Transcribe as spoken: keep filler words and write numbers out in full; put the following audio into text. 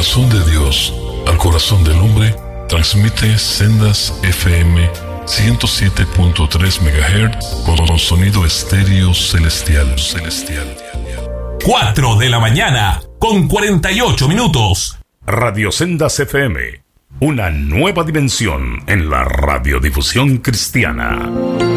corazón de Dios al corazón del hombre, transmite Sendas F M ciento siete punto tres megahertz con sonido estéreo celestial. celestial. cuatro de la mañana con cuarenta y ocho minutos. Radio Sendas F M, una nueva dimensión en la radiodifusión cristiana.